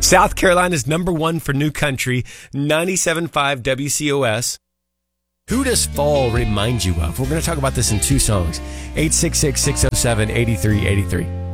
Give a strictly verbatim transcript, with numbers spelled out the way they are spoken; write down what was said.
South Carolina's number one for new country, ninety-seven point five W C O S. Who does fall remind you of? We're going to talk about this in two songs. eight six six, six oh seven, eight three eight three.